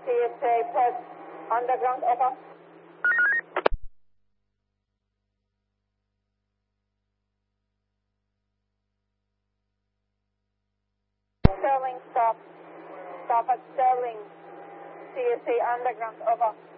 TSA Perth Underground, over. Sterling, stop. Stop at Sterling. TSA Underground, over.